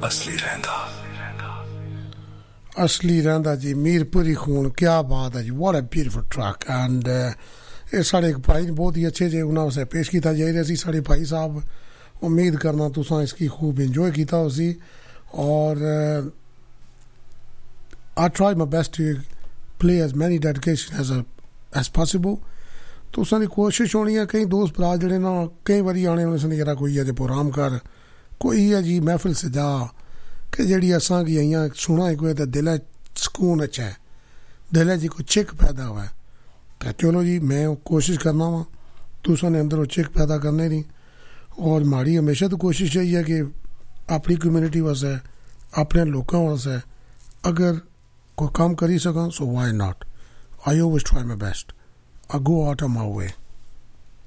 असली रहंदा जी मीरपुरी खून क्या बात है जी what a beautiful track and ये साढ़े भाई बहुत ही अच्छे जे उन्होंने उसे पेश किया जाए सी साढ़े भाई साहब उम्मीद करना तुसा इसकी खूब इंजॉय किया उसी और I try my best to play as many dedication as possible तुसा दी कोशिश होनी है कई दोस्त भरा जड़े ना कई बारी आने उन्हें जरा कोई अजे प्रोग्राम कर कोई है जी महफिल से जा कि जेड़ी असा की इं सुना कोई तो दिल सुकून अच्छा है दिल जी कोई चिक पैदा हुआ है तो चलो जी मैं कोशिश करना वा तुसा ने अंदर चिक पैदा करने दी और माड़ी हमेशा तो कोशिश यही है कि अपनी कम्यूनिटी वास्ते अपने लोगों वास्ते अगर कोई काम करी सका सो why not I always try my best I go out of my way